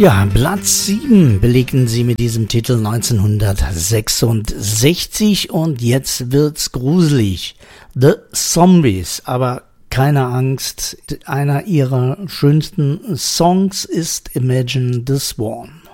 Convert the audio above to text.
Ja, Platz 7 belegten sie mit diesem Titel 1966 und jetzt wird's gruselig. The Zombies, aber keine Angst, einer ihrer schönsten Songs ist Imagine the Swan.